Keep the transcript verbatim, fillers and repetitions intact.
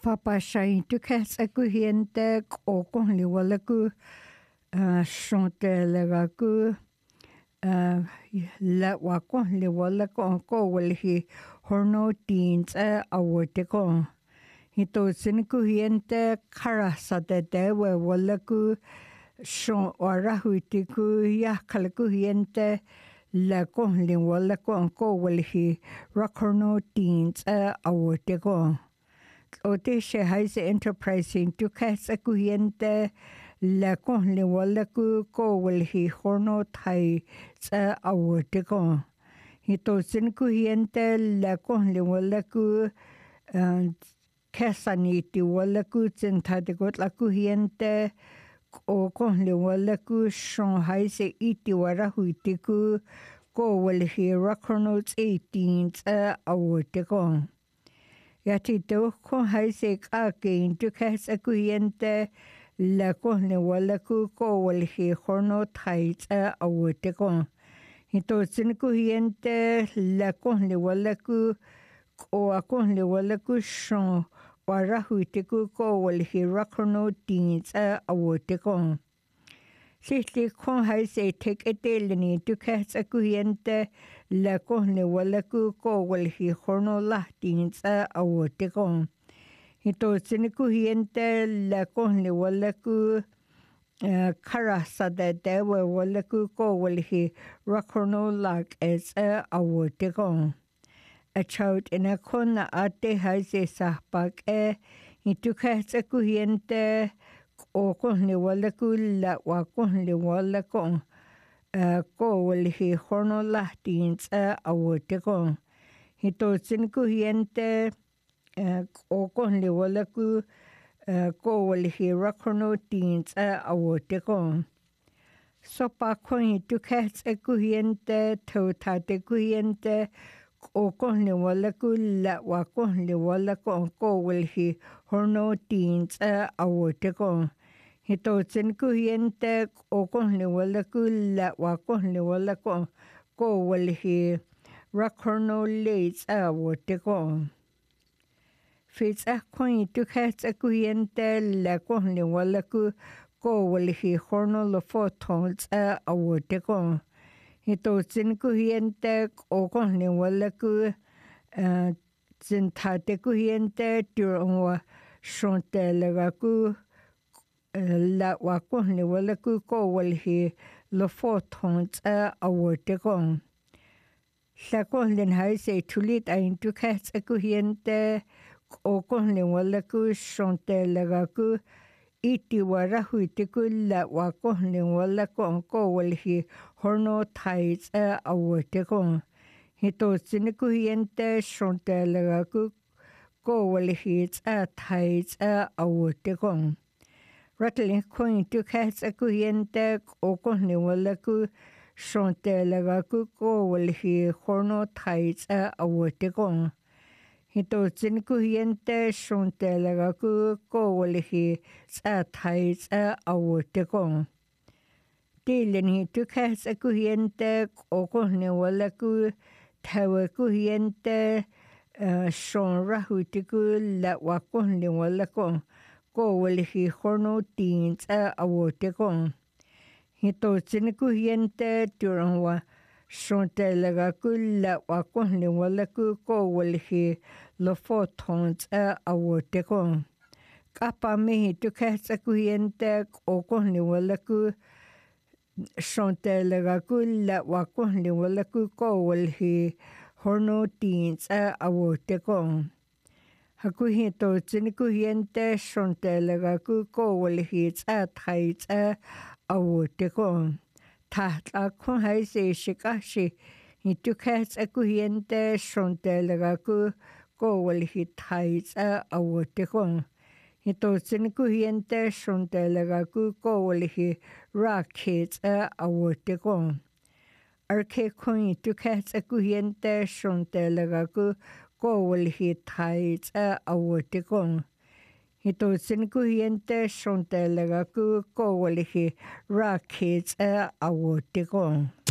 Papashain tu kes aku hiente oko li wala ku shonte lega ku la wako li wala ko ko wala hi horno teens a awote ko hito sin ku hiente kara sa de de we wala ku shon ora huiti ku ya kala ku hiente la ko li wala ko ko wala hi rakorno teens a awote ko o te she haise enterprising tu kasa kuhiente la ko le wala ku ko wel hi horno thai sa awote ko hito sin kuhiente la ko le wala ku kasa ni ti wala ku tsin tha de got la kuhiente o ko le wala ku shon haise iti wara huiti ku ko wel hi rakorno eighteen sa awote ko Yati to ko haise kakin tu kasa kuhiente la ko ne wala ku ko wal hi horno thai sa awote ko hito sin kuhiente la ko ne wala ku ko ko ne wala ku shon wara huite ku ko wal hi rakorno tin sa awote ko Sihli ko haise tek etelni tu kasa kuhiente la ko ne wala ku ko wal hi horno lahtin sa awote ko hito sin kuhiente la ko ne wala ku kara sa de de we wala ku ko wal hi rakorno lak es a awote ko a chaut ina kona ate haise sahpak e hito kasa kuhiente o ko le wala ku la wa ko le wala ko ko wal hi horno lahtin sa awote ko hito sin kuhiente o ko le wala ku ko wal hi rakorno tin sa awote ko so pa ko hito kasa kuhiente to ta te kuhiente o ko le wala ku la wa ko le wala ko ko wal hi horno tin sa awote ko hito sin kuhiente o ko le wala ku la wa ko le wala ko ko wal hi rakorno le sa awote ko Fits a ko hito kasa kuhiente la ko le wala ku ko wal hi horno lo foton sa awote ko hito sin kuhiente o ko le wala ku sin ta te kuhiente turwa shonte lega ku la wa ko le wala ku ko wal hi lo foton sa awote ko la ko le haise tulit ain tu kasa kuhiente o ko le wala ku shonte lega ku iti wara huite ku la wa ko le wala ko ko wal hi horno thai sa awote ko hito sin kuhiente shonte lega ku ko wal hi sa thai sa awote ko Ratling ko tu kasa kuhiente o ko le wala ku shonte lega ku ko wal hi horno thai sa awote ko hito sin kuhiente shonte lega ku ko wal hi sa thai sa awote ko Tilen hi tu kasa kuhiente o ko le wala ku tawa kuhiente shon rahuti ku la wa ko le wala ko ko wal hi horno tin sa awote ko hito sin kuhiente turanwa shonte lega ku la wa ko le wala ku ko wal hi lo foton sa awote ko kapa me hito kasa kuhiente o ko le wala ku shonte lega ku la wa ko le wala ku ko wal hi horno tin sa awote ko Hakuhi to sin kuhiente shonte lega ku ko wal hi sa thai sa awote ko tahta ko haise shikashi hito kasa kuhiente shonte lega ku ko wal hi thai sa awote ko hito sin kuhiente shonte lega ku ko wal hi rakhe sa awote ko arke ko hito kasa kuhiente shonte lega ku ko wal hi thai sa awote ko hito sin kuhiente shonte lega ku ko wal hi rakhe sa awote ko